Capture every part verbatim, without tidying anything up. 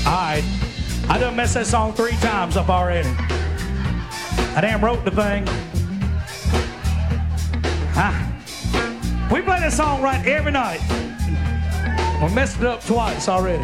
Alright. I done messed that song three times up already. I damn wrote the thing. Huh? We play that song right every night. We messed it up twice already.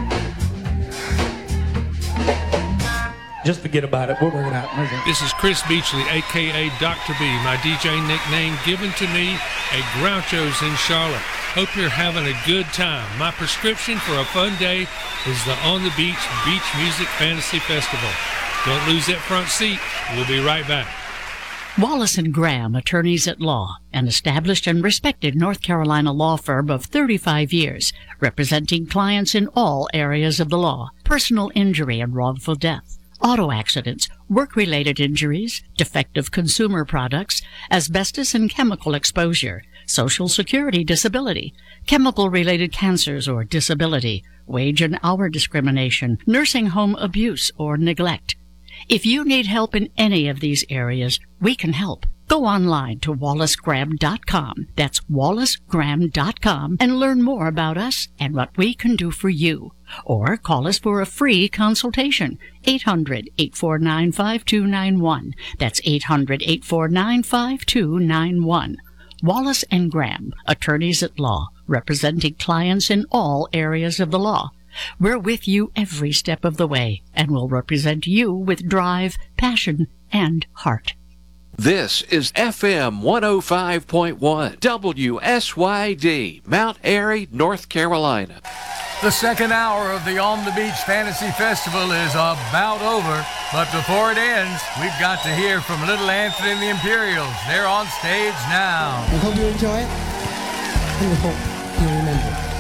Just forget about it. We'll work it out. This is Chris Beachley, a k a. Doctor B, my D J nickname given to me at Groucho's in Charlotte. Hope you're having a good time. My prescription for a fun day is the On the Beach Beach Music Fantasy Festival. Don't lose that front seat. We'll be right back. Wallace and Graham, attorneys at law, an established and respected North Carolina law firm of thirty-five years, representing clients in all areas of the law: personal injury and wrongful death, auto accidents, work-related injuries, defective consumer products, asbestos and chemical exposure, Social Security disability, chemical-related cancers or disability, wage and hour discrimination, nursing home abuse or neglect. If you need help in any of these areas, we can help. Go online to wallace graham dot com. That's wallace graham dot com and learn more about us and what we can do for you. Or call us for a free consultation. eight hundred, eight four nine, five two nine one. That's eight hundred, eight four nine, five two nine one. Wallace and Graham, attorneys at law, representing clients in all areas of the law. We're with you every step of the way, and will represent you with drive, passion, and heart. This is F M one oh five point one, W S Y D, Mount Airy, North Carolina. The second hour of the On the Beach Fantasy Festival is about over, but before it ends, we've got to hear from Little Anthony and the Imperials. They're on stage now. I hope you enjoy it, and I hope you remember it.